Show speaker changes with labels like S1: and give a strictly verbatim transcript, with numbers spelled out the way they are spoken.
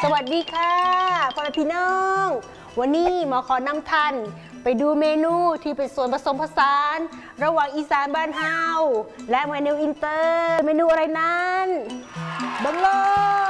S1: วัสดีค่ะพ่อแม่พี่น้องวันนี้หมอขอนำท่านไปดูเมนูที่เป็นส่วนผสมผสานระหว่างอีสานบ้านเฮาและเมนูอินเตอร์เมนูอะไรนั้นบังโล